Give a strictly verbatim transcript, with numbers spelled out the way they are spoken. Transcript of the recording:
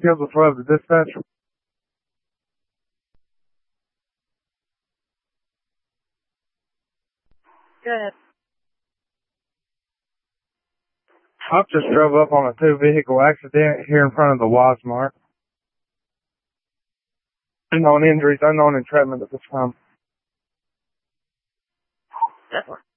Skills with twelve to dispatch. Go ahead. I just drove up on a two-vehicle accident here in front of the Wasmart. Unknown injuries, unknown entrapment at this time. Definitely.